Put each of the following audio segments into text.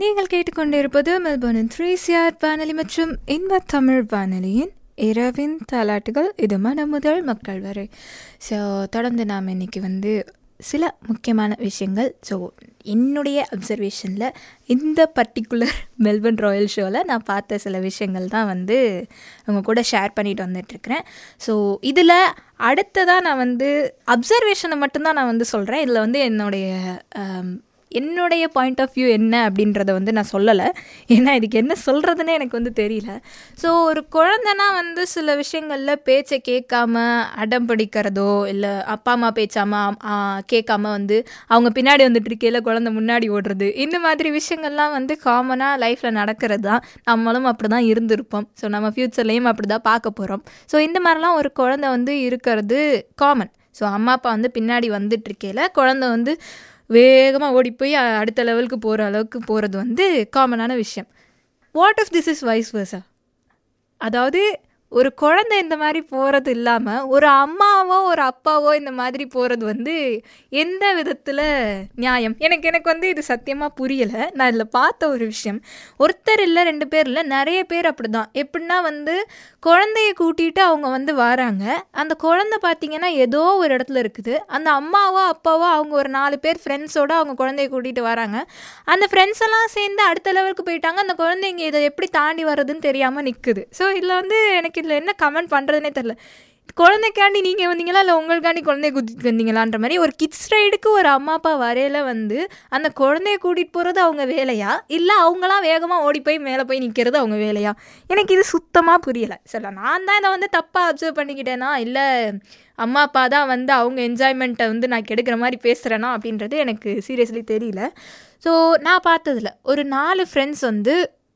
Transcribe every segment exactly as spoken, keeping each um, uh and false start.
நீங்கள் கேட்டுக்கொண்டிருப்பது மெல்பர்னின் three CR வானொலி மற்றும் இன்ப தமிழ் வானொலியின் இரவின் தாலாட்டுகள். இது மனம் முதல் மக்கள் வரை. ஸோ தொடர்ந்து நாம் இன்றைக்கி வந்து சில முக்கியமான விஷயங்கள், ஸோ என்னுடைய அப்சர்வேஷனில் இந்த பர்டிகுலர் மெல்பர்ன் ராயல் ஷோவில் நான் பார்த்த சில விஷயங்கள் தான் வந்து அவங்க கூட ஷேர் பண்ணிட்டு வந்துட்டுருக்கிறேன். ஸோ இதில் அடுத்ததாக நான் வந்து அப்சர்வேஷனை மட்டும்தான் நான் வந்து சொல்கிறேன். இதில் வந்து என்னுடைய என்னுடைய பாயிண்ட் ஆஃப் வியூ என்ன அப்படின்றத வந்து நான் சொல்லலை, ஏன்னா இதுக்கு என்ன சொல்கிறதுனே எனக்கு வந்து தெரியல. ஸோ ஒரு குழந்தைனா வந்து சில விஷயங்களில் பேச்சை கேட்காம அடம் பிடிக்கிறதோ, இல்லை அப்பா அம்மா பேச்சாம கேட்காம வந்து அவங்க பின்னாடி வந்துட்டு இருக்கையில் குழந்தை முன்னாடி ஓடுறது, இந்த மாதிரி விஷயங்கள்லாம் வந்து காமனாக லைஃப்பில் நடக்கிறது தான். நம்மளும் அப்படி தான் இருந்திருப்போம். ஸோ நம்ம ஃப்யூச்சர்லேயும் அப்படி தான் பார்க்க போகிறோம். ஸோ இந்த மாதிரிலாம் ஒரு குழந்தை வந்து இருக்கிறது காமன். ஸோ அம்மா அப்பா வந்து பின்னாடி வந்துட்டு இருக்கையில் குழந்தை வந்து வேகமாக ஓடி போய் அடுத்த லெவலுக்கு போகிற அளவுக்கு போகிறது வந்து காமனான விஷயம். What if this is wise versa? அதாவது ஒரு குழந்தை இந்த மாதிரி போகிறது இல்லாமல் ஒரு அம்மாவோ ஒரு அப்பாவோ இந்த மாதிரி போகிறது வந்து எந்த விதத்தில் நியாயம்? எனக்கு எனக்கு வந்து இது சத்தியமாக புரியலை. நான் இதில் பார்த்த ஒரு விஷயம், ஒருத்தர் இல்லை ரெண்டு பேர் இல்லை நிறைய பேர் அப்படி தான். எப்படின்னா வந்து குழந்தைய கூட்டிகிட்டு அவங்க வந்து வராங்க. அந்த குழந்தை பார்த்திங்கன்னா ஏதோ ஒரு இடத்துல இருக்குது. அந்த அம்மாவோ அப்பாவோ அவங்க ஒரு நாலு பேர் ஃப்ரெண்ட்ஸோடு அவங்க குழந்தைய கூட்டிகிட்டு வராங்க. அந்த ஃப்ரெண்ட்ஸ் எல்லாம் சேர்ந்து அடுத்த லெவலுக்கு போயிட்டாங்க. அந்த குழந்தைங்க இதை எப்படி தாண்டி வர்றதுன்னு தெரியாமல் நிற்குது. ஸோ இதில் வந்து எனக்கு இதில் என்ன கமெண்ட் பண்ணுறதுனே தெரில. குழந்தைக்காண்டி நீங்கள் வந்தீங்களா இல்லை உங்களுக்காண்டி குழந்தைய கூட்டிகிட்டு வந்தீங்களான்ற மாதிரி ஒரு கிட்ஸ் ரைடுக்கு ஒரு அம்மா அப்பா வரையில வந்து அந்த குழந்தைய கூட்டிகிட்டு போகிறது அவங்க வேலையா, இல்லை அவங்களாம் வேகமாக ஓடி போய் மேலே போய் நிற்கிறது அவங்க வேலையா? எனக்கு இது சுத்தமாக புரியலை. சரி, நான் தான் இதை வந்து தப்பாக அப்சர்வ் பண்ணிக்கிட்டேனா, இல்லை அம்மா அப்பா தான் வந்து அவங்க என்ஜாய்மெண்ட்டை வந்து நான் கெடுக்கிற மாதிரி பேசுகிறேனா அப்படின்றது எனக்கு சீரியஸ்லி தெரியல. ஸோ நான் பார்த்ததில் ஒரு நாலு ஃப்ரெண்ட்ஸ் வந்து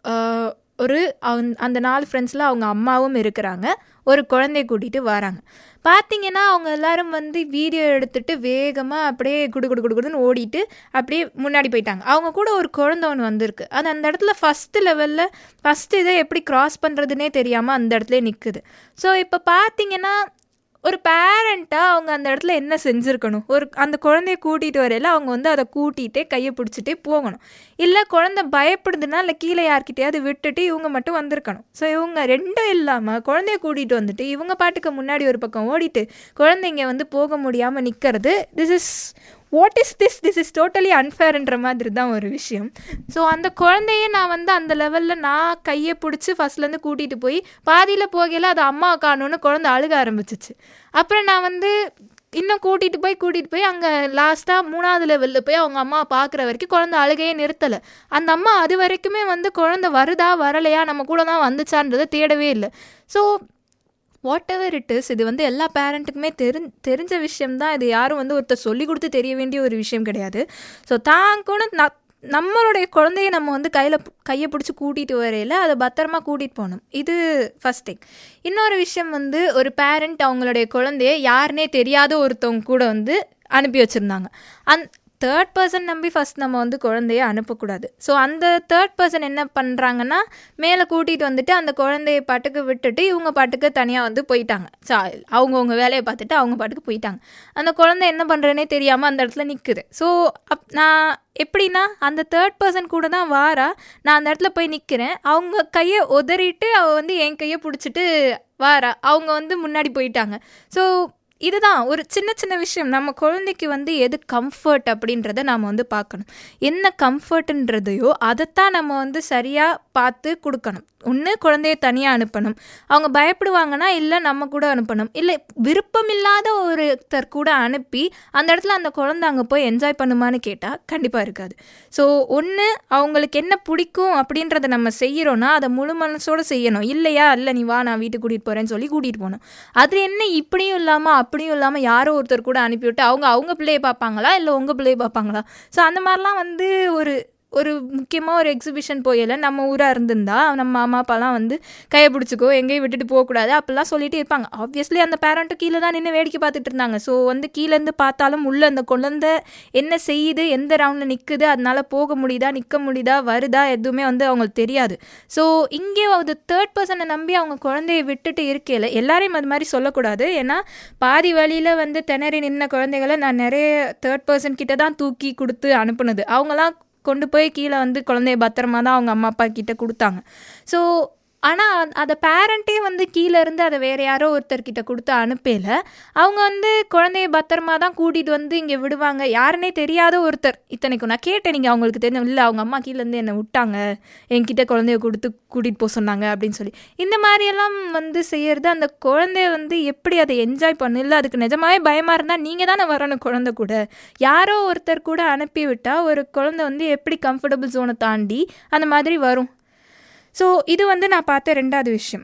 ஒரு அந்த நாலு ஃப்ரெண்ட்ஸில் அவங்க அம்மாவும் இருக்கிறாங்க, ஒரு குழந்தைய கூட்டிகிட்டு வராங்க. பார்த்திங்கன்னா அவங்க எல்லோரும் வந்து வீடியோ எடுத்துகிட்டு வேகமாக அப்படியே குடு குடு குடுக்குடுன்னு ஓடிட்டு அப்படியே முன்னாடி போயிட்டாங்க. அவங்க கூட ஒரு குழந்தை ஒன்று வந்திருக்கு. அது அந்த இடத்துல ஃபஸ்ட்டு லெவலில் ஃபஸ்ட்டு இதை எப்படி க்ராஸ் பண்ணுறதுனே தெரியாமல் அந்த இடத்துல நிற்குது. ஸோ இப்போ பார்த்திங்கன்னா ஒரு பேரண்ட்டாக அவங்க அந்த இடத்துல என்ன செஞ்சுருக்கணும்? ஒரு அந்த குழந்தைய கூட்டிகிட்டு வரையில அவங்க வந்து அதை கூட்டிகிட்டே கையை பிடிச்சிட்டே போகணும். இல்லை குழந்தை பயப்படுதுன்னா இல்லை கீழே யார்கிட்டையாவது விட்டுட்டு இவங்க மட்டும் வந்திருக்கணும். ஸோ இவங்க ரெண்டும் இல்லாமல் குழந்தைய கூட்டிகிட்டு வந்துட்டு இவங்க பாட்டுக்கு முன்னாடி ஒரு பக்கம் ஓடிட்டு குழந்தைங்க வந்து போக முடியாமல் நிற்கிறது. This is what is this this is totally அன்ஃபேர்ன்ற மாதிரி தான் ஒரு விஷயம். ஸோ அந்த குழந்தைய நான் வந்து அந்த லெவலில் நான் கையை பிடிச்சி ஃபஸ்ட்லேருந்து கூட்டிகிட்டு போய் பாதியில் போகையில் அது அம்மா காணுன்னு குழந்தை அழுக ஆரம்பிச்சிச்சு. அப்புறம் நான் வந்து இன்னும் கூட்டிகிட்டு போய் கூட்டிகிட்டு போய் அங்கே லாஸ்ட்டாக மூணாவது லெவலில் போய் அவங்க அம்மா பார்க்குற வரைக்கும் குழந்தை அழுகையே நிறுத்தலை. அந்த அம்மா அது வரைக்குமே வந்து குழந்தை வருதா வரலையா நம்ம கூட தான் வந்துச்சான்றதை தேடவே இல்லை. So what ever it is, இது வந்து எல்லா பேரண்ட்டுக்குமே தெரி தெரிஞ்ச விஷயம்தான். இது யாரும் வந்து ஒருத்தர் சொல்லி கொடுத்து தெரிய வேண்டிய ஒரு விஷயம் கிடையாது. ஸோ தான் கூட ந நம்மளுடைய குழந்தைய நம்ம வந்து கையில் கையை பிடிச்சி கூட்டிகிட்டு வரையில் அதை பத்திரமா கூட்டிகிட்டு போகணும். இது ஃபஸ்ட் திங். இன்னொரு விஷயம் வந்து ஒரு பேரண்ட் அவங்களுடைய குழந்தைய யாருன்னே தெரியாத ஒருத்தவங்க கூட வந்து அனுப்பி வச்சுருந்தாங்க. அந் தேர்ட் பர்சன் நம்பி ஃபஸ்ட் நம்ம வந்து குழந்தைய அனுப்பக்கூடாது. ஸோ அந்த தேர்ட் பர்சன் என்ன பண்ணுறாங்கன்னா மேலே கூட்டிகிட்டு வந்துட்டு அந்த குழந்தைய பாட்டுக்கு விட்டுட்டு இவங்க பாட்டுக்கு தனியாக வந்து போயிட்டாங்க. ஸோ அவங்கவுங்க வேலையை பார்த்துட்டு அவங்க பாட்டுக்கு போயிட்டாங்க. அந்த குழந்தை என்ன பண்ணுறதுனே தெரியாமல் அந்த இடத்துல நிற்குது. ஸோ அப் நான் எப்படின்னா அந்த தேர்ட் பர்சன் கூட தான் வாரா, நான் அந்த இடத்துல போய் நிற்கிறேன், அவங்க கையை உதறிட்டு அவள் வந்து என் கையை பிடிச்சிட்டு வாரா, அவங்க வந்து முன்னாடி போயிட்டாங்க. ஸோ இதுதான் ஒரு சின்ன சின்ன விஷயம். நம்ம குழந்தைக்கு வந்து எது கம்ஃபர்ட் அப்படின்றத நாம் வந்து பார்க்கணும். என்ன கம்ஃபர்ட்ன்றதையோ அதைத்தான் நம்ம வந்து சரியாக பார்த்து கொடுக்கணும். ஒன்று குழந்தைய தனியாக அனுப்பணும், அவங்க பயப்படுவாங்கன்னா இல்லை நம்ம கூட அனுப்பணும், இல்லை விருப்பம் இல்லாத ஒருத்தர் கூட அனுப்பி அந்த இடத்துல அந்த குழந்தை அங்கே போய் என்ஜாய் பண்ணுமான்னு கேட்டால் கண்டிப்பாக இருக்காது. ஸோ ஒன்று அவங்களுக்கு என்ன பிடிக்கும் அப்படின்றத நம்ம செய்கிறோன்னா அதை முழு மனசோடு செய்யணும். இல்லையா இல்லை நீ வா நான் வீட்டுக்கு கூட்டிகிட்டு போகிறேன்னு சொல்லி கூட்டிகிட்டு போகணும். அது என்ன இப்படியும் இல்லாமல் அப்படியும் இல்லாமல் யாரோ ஒருத்தர் கூட அனுப்பிவிட்டு அவங்க அவங்க பிள்ளையை பார்ப்பாங்களா இல்லை உங்கள் பிள்ளையை பார்ப்பாங்களா? ஸோ அந்த மாதிரிலாம் வந்து ஒரு ஒரு முக்கியமாக ஒரு எக்ஸிபிஷன் போயில நம்ம ஊராக இருந்திருந்தா நம்ம அம்மா அப்பாலாம் வந்து கையை பிடிச்சிக்கோ எங்கேயும் விட்டுட்டு போகக்கூடாது அப்படிலாம் சொல்லிட்டு இருப்பாங்க. ஆப்வியஸ்லி அந்த பேரண்ட்டு கீழே தான் நின்று வேடிக்கை பார்த்துட்டு இருந்தாங்க. ஸோ வந்து கீழேருந்து பார்த்தாலும் உள்ளே அந்த குழந்தை என்ன செய்யுது, எந்த ரவுண்டில் நிற்குது, அதனால் போக முடியுதா நிற்க முடியுதா வருதா எதுவுமே வந்து அவங்களுக்கு தெரியாது. ஸோ இங்கே அது தேர்ட் பர்சனை நம்பி அவங்க குழந்தைய விட்டுட்டு இருக்கையில் எல்லாரையும் அது மாதிரி சொல்லக்கூடாது. ஏன்னா பாதி வழியில் வந்து திணறி நின்ன குழந்தைகளை நான் நிறைய தேர்ட் பர்சன் கிட்ட தான் தூக்கி கொடுத்து அனுப்புனது. அவங்களாம் கொண்டு போய் கீழே வந்து குழந்தைய பத்திரமா தான் அவங்க அம்மா அப்பா கிட்ட கொடுத்தாங்க. ஸோ ஆனால் அதை பேரண்ட்டே வந்து கீழே இருந்து அதை வேறு யாரோ ஒருத்தர்கிட்ட கொடுத்து அனுப்பல. அவங்க வந்து குழந்தைய பத்திரமா தான் கூட்டிகிட்டு வந்து இங்கே விடுவாங்க. யாருன்னே தெரியாத ஒருத்தர். இத்தனைக்கும் நான் கேட்டேன், நீங்கள் அவங்களுக்கு தெரியும் இல்லை அவங்க அம்மா கீழேருந்து என்னை விட்டாங்க, என்கிட்ட குழந்தைய கொடுத்து கூட்டிகிட்டு போக சொன்னாங்க அப்படின்னு சொல்லி. இந்த மாதிரியெல்லாம் வந்து செய்யறது அந்த குழந்தைய வந்து எப்படி அதை என்ஜாய் பண்ணு. இல்லை அதுக்கு நிஜமாவே பயமாக இருந்தால் நீங்கள் தானே வரணும் குழந்தை கூட. யாரோ ஒருத்தர் கூட அனுப்பி விட்டால் ஒரு குழந்தை வந்து எப்படி கம்ஃபர்டபுள் ஜோனை தாண்டி அந்த மாதிரி வரும். ஸோ இது வந்து நான் பார்த்த ரெண்டாவது விஷயம்.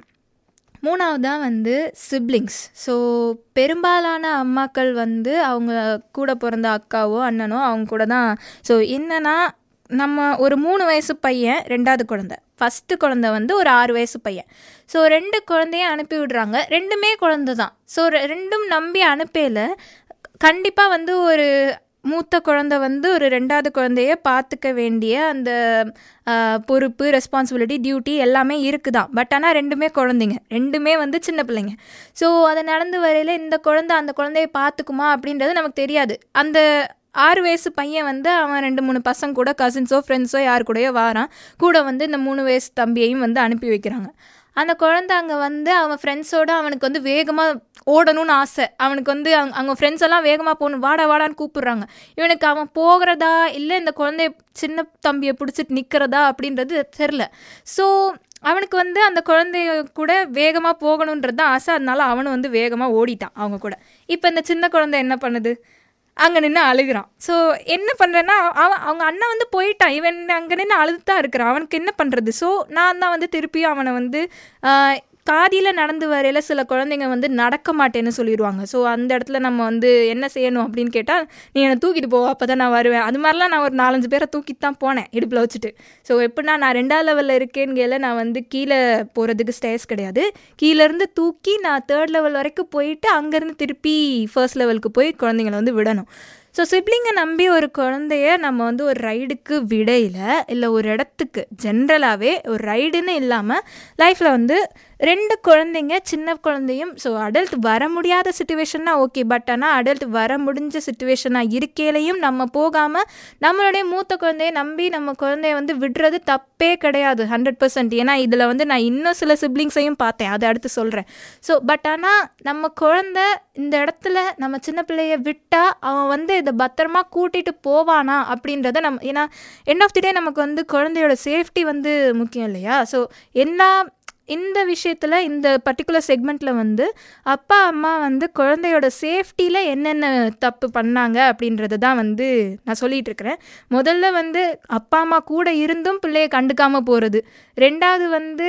மூணாவதாக வந்து சிப்ளிங்ஸ். ஸோ பெரும்பாலான அம்மாக்கள் வந்து அவங்க கூட பிறந்த அக்காவோ அண்ணனோ அவங்க கூட தான். ஸோ என்னன்னா நம்ம ஒரு மூணு வயசு பையன் ரெண்டாவது குழந்தை, ஃபஸ்ட்டு குழந்தை வந்து ஒரு ஆறு வயசு பையன். ஸோ ரெண்டு குழந்தைய அனுப்பி விடுறாங்க. ரெண்டுமே குழந்தை தான். ஸோ ரெண்டும் நம்பி அனுப்பல. கண்டிப்பாக வந்து ஒரு மூத்த குழந்தை வந்து ஒரு ரெண்டாவது குழந்தைய பார்த்துக்க வேண்டிய அந்த பொறுப்பு, ரெஸ்பான்சிபிலிட்டி, டியூட்டி எல்லாமே இருக்குதான். பட் ஆனால் ரெண்டுமே குழந்தைங்க, ரெண்டுமே வந்து சின்ன பிள்ளைங்க. ஸோ அதை நடந்து வரையில் இந்த குழந்தை அந்த குழந்தைய பார்த்துக்குமா அப்படின்றது நமக்கு தெரியாது. அந்த ஆறு வயசு பையன் வந்து அவன் ரெண்டு மூணு பசங்க கூட கசின்ஸோ ஃப்ரெண்ட்ஸோ யார் கூடயோ வாரான். கூட வந்து இந்த மூணு வயசு தம்பியையும் வந்து அனுப்பி வைக்கிறாங்க. அந்த குழந்தை அங்கே வந்து அவன் ஃப்ரெண்ட்ஸோடு அவனுக்கு வந்து வேகமாக ஓடணும்னு ஆசை. அவனுக்கு வந்து அங் அவங்க ஃப்ரெண்ட்ஸ் எல்லாம் வேகமாக போகணும், வாடா வாடான்னு கூப்பிட்றாங்க. இவனுக்கு அவன் போகிறதா இல்லை இந்த குழந்தைய சின்ன தம்பியை பிடிச்சிட்டு நிற்கிறதா அப்படின்றது தெரில. ஸோ அவனுக்கு வந்து அந்த குழந்தைய கூட வேகமாக போகணுன்றது தான் ஆசை. அதனால அவனும் வந்து வேகமாக ஓடிட்டான் அவங்க கூட. இப்போ இந்த சின்ன குழந்தை என்ன பண்ணுது, அங்கே நின்று அழுகிறான். ஸோ என்ன பண்ணுறேன்னா அவன் அவங்க அண்ணன் வந்து போயிட்டான், இவன் அங்கே நின்று அழுது தான் இருக்கிறான். அவனுக்கு என்ன பண்ணுறது? ஸோ நான் தான் வந்து திருப்பியும் அவனை வந்து காதியில் நடந்து வரையில் சில குழந்தைங்க வந்து நடக்க மாட்டேன்னு சொல்லிடுவாங்க. ஸோ அந்த இடத்துல நம்ம வந்து என்ன செய்யணும் அப்படின்னு கேட்டால், நீ என்னை தூக்கிட்டு போ, அப்போ தான் நான் வருவேன். அது மாதிரிலாம் நான் ஒரு நாலஞ்சு பேரை தூக்கிட்டு தான் போனேன் இடுப்பில் வச்சுட்டு. ஸோ எப்படின்னா நான் ரெண்டாவது லெவலில் இருக்கேன்னு நான் வந்து கீழே போகிறதுக்கு ஸ்டேஸ் கிடையாது. கீழேருந்து தூக்கி நான் தேர்ட் லெவல் வரைக்கும் போயிட்டு அங்கேருந்து திருப்பி ஃபர்ஸ்ட் லெவலுக்கு போய் குழந்தைங்களை வந்து விடணும். ஸோ சிப்ளிங்கை நம்பி ஒரு குழந்தைய நம்ம வந்து ஒரு ரைடுக்கு விடையில் இல்லை ஒரு இடத்துக்கு ஜென்ரலாகவே ஒரு ரைடுன்னு இல்லாமல் லைஃப்பில் வந்து ரெண்டு குழந்தைங்க சின்ன குழந்தையும் ஸோ அடல்ட் வர முடியாத சுச்சுவேஷன்னா ஓகே. பட் ஆனால் அடல்ட் வர முடிஞ்ச சுச்சுவேஷனாக இருக்கையிலையும் நம்ம போகாமல் நம்மளுடைய மூத்த குழந்தைய நம்பி நம்ம குழந்தைய வந்து விடுறது தப்பே கிடையாது ஹண்ட்ரட் பர்சன்ட். ஏன்னா இதில் வந்து நான் இன்னும் சில சிப்ளிங்ஸையும் பார்த்தேன், அதை அடுத்து சொல்கிறேன். ஸோ பட் ஆனால் நம்ம குழந்தை இந்த இடத்துல நம்ம சின்ன பிள்ளைய விட்டால் அவன் வந்து இதை பத்திரமா கூட்டிகிட்டு போவானா அப்படின்றத நம்ம, ஏன்னா எண்ட் ஆஃப் தி டே நமக்கு வந்து குழந்தையோட சேஃப்டி வந்து முக்கியம் இல்லையா? ஸோ எல்லா இந்த விஷயத்தில் இந்த பர்டிகுலர் செக்மெண்ட்டில் வந்து அப்பா அம்மா வந்து குழந்தையோட சேஃப்டியில் என்னென்ன தப்பு பண்ணாங்க அப்படின்றது தான் வந்து நான் சொல்லிகிட்டு இருக்கிறேன். முதல்ல வந்து அப்பா அம்மா கூட இருந்தும் பிள்ளையை கண்டுக்காமல் போகிறது. ரெண்டாவது வந்து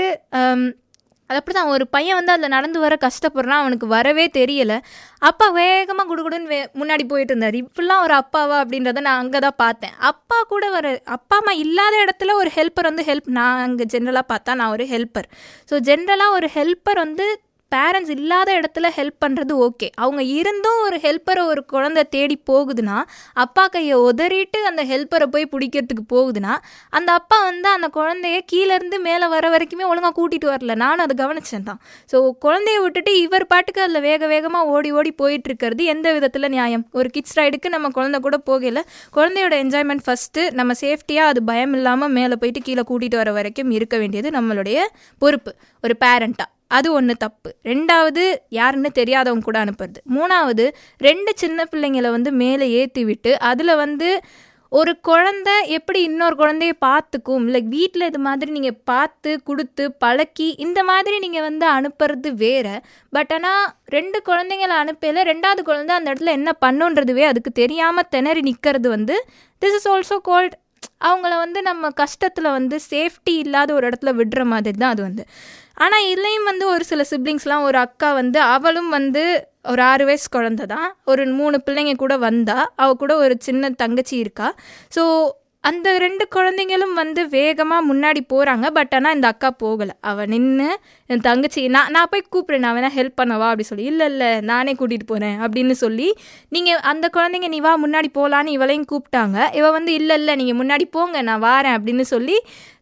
அது அப்படி தான் ஒரு பையன் வந்து அதில் நடந்து வர கஷ்டப்படுறான், அவனுக்கு வரவே தெரியலை. அப்பா வேகமாக குடுகுடுன்னு வே முன்னாடி போயிட்டு இருந்தார். இப்படிலாம் ஒரு அப்பாவா அப்படின்றத நான் அங்கே தான் பார்த்தேன். அப்பா கூட வர அப்பா அம்மா இல்லாத இடத்துல ஒரு ஹெல்ப்பர் வந்து ஹெல்ப், நான் அங்கே ஜென்ரலாக பார்த்தா நான் ஒரு ஹெல்ப்பர். ஸோ ஜென்ரலாக ஒரு ஹெல்ப்பர் வந்து பேரண்ட்ஸ் இல்லாத இடத்துல ஹெல்ப் பண்ணுறது ஓகே. அவங்க இருந்தும் ஒரு ஹெல்ப்பரை ஒரு குழந்தை தேடி போகுதுன்னா, அப்பா கையை உதறிட்டு அந்த ஹெல்ப்பரை போய் பிடிக்கிறதுக்கு போகுதுன்னா, அந்த அப்பா வந்து அந்த குழந்தைய கீழேருந்து மேலே வர வரைக்குமே ஒழுங்காக கூட்டிகிட்டு வரல. நானும் அதை கவனிச்சேன் தான். ஸோ குழந்தைய விட்டுட்டு இவர் பாட்டுக்கு அதில் வேக வேகமாக ஓடி ஓடி போயிட்டுருக்கிறது எந்த விதத்தில் நியாயம்? ஒரு கிட்ஸ் ரைடுக்கு நம்ம குழந்தை கூட போகல. குழந்தையோட என்ஜாய்மெண்ட் ஃபஸ்ட்டு, நம்ம சேஃப்டியாக அது பயம் இல்லாமல் மேலே போயிட்டு கீழே கூட்டிகிட்டு வர வரைக்கும் இருக்க வேண்டியது நம்மளுடைய பொறுப்பு ஒரு பேரண்ட்டாக. அது ஒன்று தப்பு. ரெண்டாவது யாருன்னு தெரியாதவங்க கூட அனுப்புறது. மூணாவது ரெண்டு சின்ன பிள்ளைங்களை வந்து மேலே ஏற்றி விட்டு அதில் வந்து ஒரு குழந்தை எப்படி இன்னொரு குழந்தைய பார்த்துக்கும், லைக் வீட்டில் இது மாதிரி நீங்கள் பார்த்து கொடுத்து பழக்கி இந்த மாதிரி நீங்கள் வந்து அனுப்புறது வேறு. பட் ஆனால் ரெண்டு குழந்தைங்களை அனுப்பல ரெண்டாவது குழந்தை அந்த இடத்துல என்ன பண்ணுன்றதுவே அதுக்கு தெரியாமல் திணறி நிற்கிறது வந்து திஸ் இஸ் ஆல்சோ கால்ட் அவங்கள வந்து நம்ம கஷ்டத்தில் வந்து சேஃப்டி இல்லாத ஒரு இடத்துல விடுற மாதிரி தான் அது வந்து. ஆனால் இதுலேயும் வந்து ஒரு சில சிப்ளிங்ஸ்லாம், ஒரு அக்கா வந்து அவளும் வந்து ஒரு ஆறு வயசு குழந்தை தான், ஒரு மூணு பிள்ளைங்க கூட வந்தா, அவள் கூட ஒரு சின்ன தங்கச்சி இருக்கா. ஸோ அந்த ரெண்டு குழந்தைங்களும் வந்து வேகமாக முன்னாடி போகிறாங்க. பட் ஆனால் இந்த அக்கா போகலை. அவள் நின்று என் தங்கச்சி நான் நான் போய் கூப்பிட்றேன், நான் வேணா ஹெல்ப் பண்ணவா அப்படி சொல்லி, இல்லை இல்லை நானே கூட்டிகிட்டு போகிறேன் அப்படின்னு சொல்லி, நீங்கள் அந்த குழந்தைங்க நீ வா முன்னாடி போகலான்னு இவளையும் கூப்பிட்டாங்க. இவள் வந்து இல்லை இல்லை நீங்கள் முன்னாடி போங்க நான் வாரேன் அப்படின்னு சொல்லி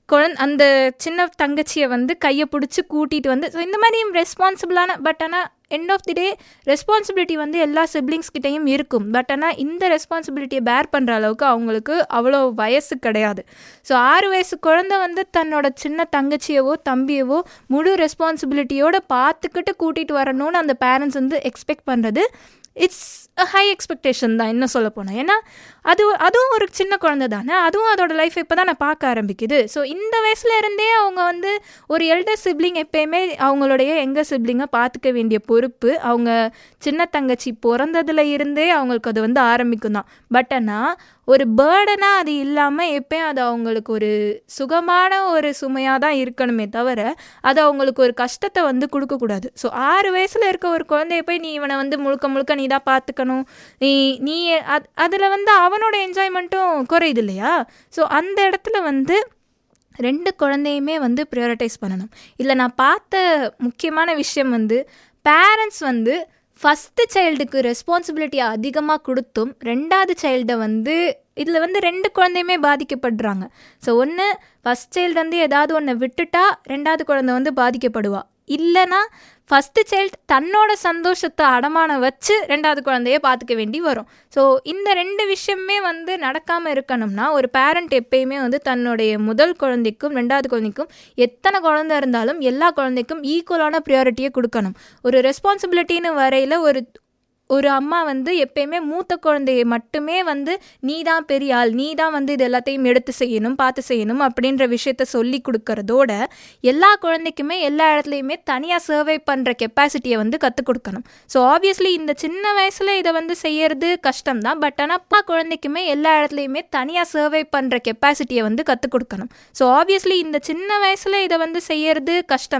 குழந் அந்த சின்ன தங்கச்சியை வந்து கையை பிடிச்சி கூட்டிகிட்டு வந்து ஸோ இந்த மாதிரியும் ரெஸ்பான்சிபிளான பட் ஆனால் end of the day responsibility வந்து எல்லா சிப்ளிங்ஸ்கிட்டையும் இருக்கும். பட் ஆனால் இந்த ரெஸ்பான்சிபிலிட்டியை பேர் பண்ணுற அளவுக்கு அவங்களுக்கு அவ்வளோ வயசு கிடையாது. ஸோ ஆறு வயசு குழந்தை வந்து தன்னோட சின்ன தங்கச்சியவோ தம்பியவோ முழு ரெஸ்பான்சிபிலிட்டியோடு பார்த்துக்கிட்டு கூட்டிகிட்டு வரணும்னு அந்த பேரண்ட்ஸ் வந்து எக்ஸ்பெக்ட் பண்ணுறது இட்ஸ் அ ஹை எக்ஸ்பெக்டேஷன் தான் இன்னும் சொல்ல போனோம். ஏன்னா அது அதுவும் ஒரு சின்ன குழந்தை தானே, அதுவும் அதோட லைஃப் இப்போ தான் நான் பார்க்க ஆரம்பிக்குது. ஸோ இந்த வயசுல இருந்தே அவங்க வந்து ஒரு எல்டர் சிப்ளிங் எப்பயுமே அவங்களுடைய எங்கள் சிப்ளிங்கை பார்த்துக்க வேண்டிய பொறுப்பு அவங்க சின்ன தங்கச்சி பிறந்ததுல இருந்தே அவங்களுக்கு அது வந்து ஆரம்பிக்கும் தான். பட் ஆனால் ஒரு பேர்டனாக அது இல்லாமல் எப்பயும் அது அவங்களுக்கு ஒரு சுகமான ஒரு சுமையாக தான் இருக்கணுமே தவிர அது அவங்களுக்கு ஒரு கஷ்டத்தை வந்து கொடுக்கக்கூடாது. ஸோ ஆறு வயசில் இருக்க ஒரு குழந்தைய போய் நீ இவனை வந்து முழுக்க முழுக்க நீ தான் பார்த்துக்கணும், நீ நீ அது அதில் வந்து அவனோட என்ஜாய்மெண்ட்டும் குறையுது இல்லையா? ஸோ அந்த இடத்துல வந்து ரெண்டு குழந்தையுமே வந்து ப்ரையாரிட்டைஸ் பண்ணணும். இல்லை நான் பார்த்த முக்கியமான விஷயம் வந்து பேரண்ட்ஸ் வந்து ஃபஸ்ட்டு சைல்டுக்கு ரெஸ்பான்சிபிலிட்டியை அதிகமாக கொடுத்தும் ரெண்டாவது சைல்டை வந்து இதில் வந்து ரெண்டு குழந்தையுமே பாதிக்கப்படுறாங்க. ஸோ ஒன்று ஃபஸ்ட் சைல்டு வந்து ஏதாவது ஒன்று விட்டுட்டா ரெண்டாவது குழந்தை வந்து பாதிக்கப்படுவா, இல்லைனா ஃபஸ்ட்டு சைல்டு தன்னோட சந்தோஷத்தை அடமானம் வச்சு ரெண்டாவது குழந்தைய பார்த்துக்க வேண்டி வரும். ஸோ இந்த ரெண்டு விஷயமே வந்து நடக்காமல் இருக்கணும்னா ஒரு பேரண்ட் எப்பயுமே வந்து தன்னுடைய முதல் குழந்தைக்கும் ரெண்டாவது குழந்தைக்கும் எத்தனை குழந்தை இருந்தாலும் எல்லா குழந்தைக்கும் ஈக்குவலான ப்ரியாரிட்டியை கொடுக்கணும். ஒரு ரெஸ்பான்சிபிலிட்டின்னு வரையில் ஒரு ஒரு அம்மா வந்து எப்பயுமே மூத்த குழந்தையை மட்டுமே வந்து நீ தான் பெரிய ஆள், நீ தான் வந்து இது எல்லாத்தையும் எடுத்து செய்யணும் பார்த்து செய்யணும் அப்படின்ற விஷயத்த சொல்லி கொடுக்கறதோட எல்லா குழந்தைக்குமே எல்லா இடத்துலையுமே தனியாக சர்வை பண்ணுற கெப்பாசிட்டியை வந்து கற்றுக் கொடுக்கணும். ஸோ ஆப்வியஸ்லி இந்த சின்ன வயசில் இதை வந்து செய்யறது கஷ்டம் தான். பட் ஆனால் அப்பா குழந்தைக்குமே எல்லா இடத்துலையுமே தனியாக சர்வை பண்ணுற கெப்பாசிட்டியை வந்து கற்றுக் கொடுக்கணும். ஸோ ஆப்வியஸ்லி இந்த சின்ன வயசில் இதை வந்து செய்யறது கஷ்டம்